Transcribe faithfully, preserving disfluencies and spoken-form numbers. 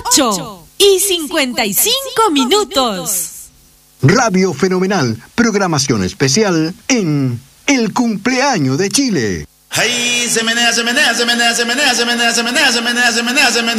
ocho y cincuenta y cinco minutos. Radio Fenomenal, programación especial en el cumpleaños de Chile. Hey, se menea, se menea, se menea, se menea, se menea, se menea, se menea, se menea, se menea.